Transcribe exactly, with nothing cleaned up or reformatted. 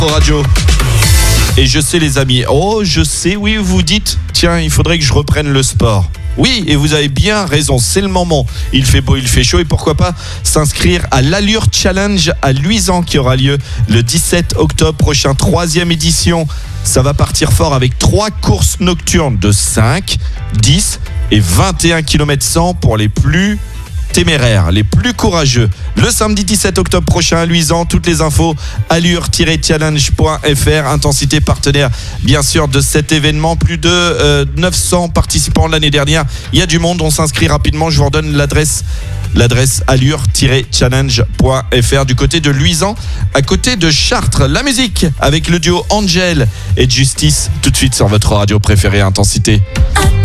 Radio. Et je sais les amis, oh je sais, oui vous vous dites, tiens il faudrait que je reprenne le sport. Oui, et vous avez bien raison, c'est le moment. Il fait beau, il fait chaud et pourquoi pas s'inscrire à l'Allure Challenge à Luisan qui aura lieu le dix-sept octobre prochain, troisième édition. Ça va partir fort avec trois courses nocturnes de cinq, dix et vingt et un kilomètres cent pour les plus téméraires, les plus courageux. Le samedi dix-sept octobre prochain à Luisan, toutes les infos allure tiret challenge point f r. Intensité partenaire bien sûr de cet événement, plus de euh, neuf cents participants l'année dernière. Il y a du monde, on s'inscrit rapidement, je vous redonne l'adresse l'adresse allure tiret challenge point f r du côté de Luisan, à côté de Chartres. La musique avec le duo Angel et Justice tout de suite sur votre radio préférée Intensité.